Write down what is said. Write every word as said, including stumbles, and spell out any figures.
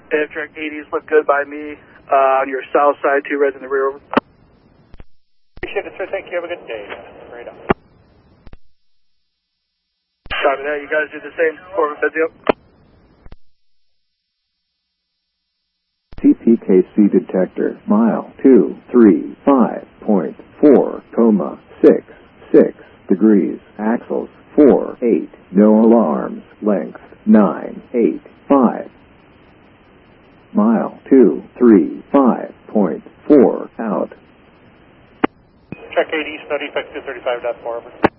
Amtrak eighties look good by me. Uh, on your south side, two reds in the rear. Appreciate it, sir. Thank you. Have a good day. Right on. Copy that. You guys do the same. Four heads up. C P K C detector, mile two three five point four, coma six six degrees, axles four eight, no alarms, length nine eight five. Mile two three five point four out. Check eight East, no defects two thirty-five point four, over.